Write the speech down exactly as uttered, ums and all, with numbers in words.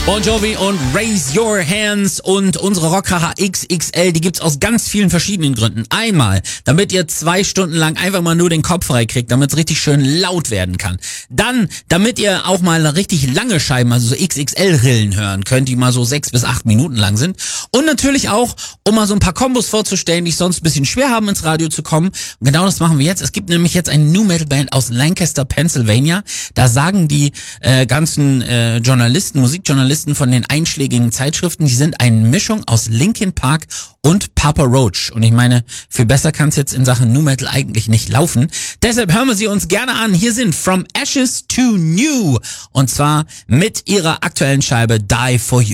Bon Jovi und Raise Your Hands und unsere Rockkracher X X L, die gibt's aus ganz vielen verschiedenen Gründen. Einmal, damit ihr zwei Stunden lang einfach mal nur den Kopf frei kriegt, damit es richtig schön laut werden kann. Dann, damit ihr auch mal richtig lange Scheiben, also so X X L-Rillen hören könnt, die mal so sechs bis acht Minuten lang sind. Und natürlich auch, um mal so ein paar Kombos vorzustellen, die sonst ein bisschen schwer haben, ins Radio zu kommen. Und genau das machen wir jetzt. Es gibt nämlich jetzt eine New Metal Band aus Lancaster, Pennsylvania. Da sagen die äh, ganzen äh, Journalisten, Musikjournalisten von den einschlägigen Zeitschriften, die sind eine Mischung aus Linkin Park und Papa Roach. Und ich meine, viel besser kann es jetzt in Sachen New Metal eigentlich nicht laufen. Deshalb hören wir sie uns gerne an. Hier sind From Ashes to New. Und zwar mit ihrer aktuellen Scheibe Die For You.